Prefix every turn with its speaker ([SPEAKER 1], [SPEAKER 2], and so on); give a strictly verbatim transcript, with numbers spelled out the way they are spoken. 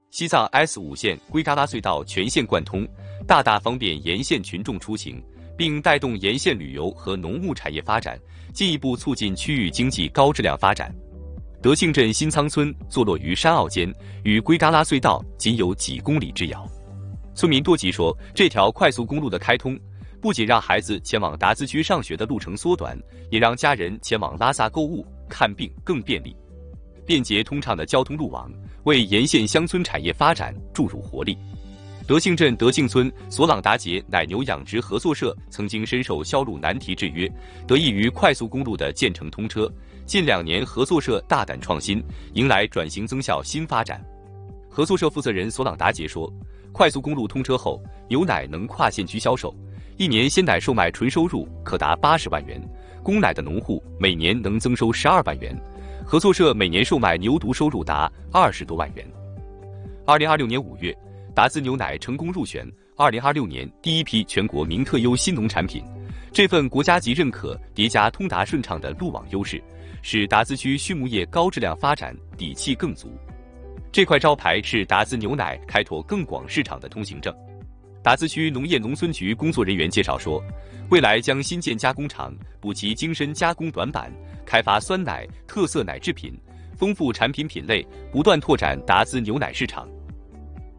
[SPEAKER 1] 西藏 S 五 线圭扎拉隧道全线贯通，大大方便沿线群众出行，并带动沿线旅游和农牧产业发展，进一步促进区域经济高质量发展。德庆镇新仓村坐落于山坳间，与圭扎拉隧道仅有几公里之遥。村民多吉说，这条快速公路的开通，不仅让孩子前往达孜区上学的路程缩短，也让家人前往拉萨购物、看病更便利。便捷通畅的交通路网为沿线乡村产业发展注入活力。德庆镇德庆村索朗达杰奶牛养殖合作社曾经深受销路难题制约，得益于快速公路的建成通车，近两年合作社大胆创新，迎来转型增效新发展。合作社负责人索朗达杰说，快速公路通车后，牛奶能跨县区销售，一年鲜奶售卖纯收入可达八十万元，供奶的农户每年能增收十二万元。合作社每年售卖牛犊收入达二十多万元。二零二六年五月，达孜牛奶成功入选二零二六年第一批全国名特优新农产品。这份国家级认可叠加通达顺畅的路网优势，使达孜区畜牧业高质量发展底气更足。这块招牌是达孜牛奶开拓更广市场的通行证。达孜区农业农村局工作人员介绍说，未来将新建加工厂，补齐精深加工短板，开发酸奶、特色奶制品，丰富产品品类，不断拓展达孜牛奶市场。